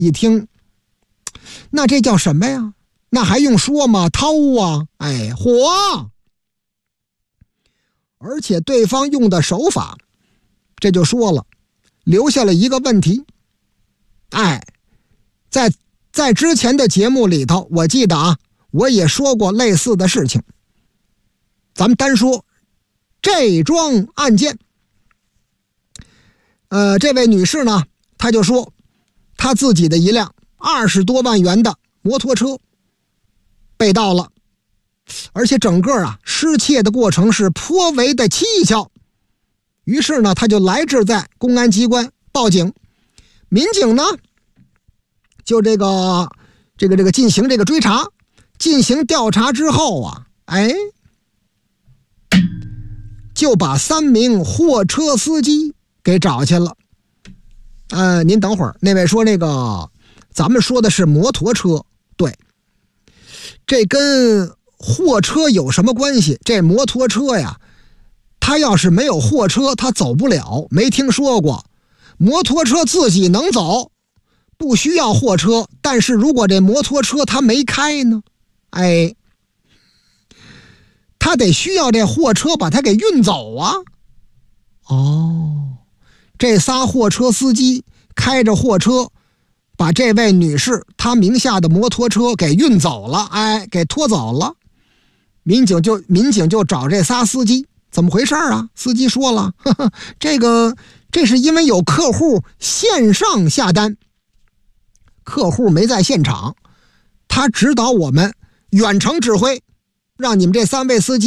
一听，那这叫什么呀？那还用说吗？偷啊！哎，火！而且对方用的手法，这就说了，留下了一个问题。哎，在之前的节目里头，我记得啊，我也说过类似的事情。咱们单说这桩案件，这位女士呢，她就说，她自己的一辆20多万元的摩托车被盗了，而且整个失窃的过程是颇为的蹊跷。于是呢，她就来至在公安机关报警，民警呢就这个进行这个追查，进行调查之后啊，哎，就把3名货车司机给找去了。您等会儿，那位说那个咱们说的是摩托车，对，这跟货车有什么关系？这摩托车呀，它要是没有货车，它走不了。没听说过，摩托车自己能走，不需要货车。但是如果这摩托车它没开呢，哎，它得需要这货车把它给运走啊。哦，这仨货车司机开着货车把这位女士她名下的摩托车给运走了，哎，给拖走了。民警就找这仨司机，怎么回事啊？司机说了，呵呵，这是因为有客户线上下单，客户没在现场，他指导我们远程指挥，让你们这3位司机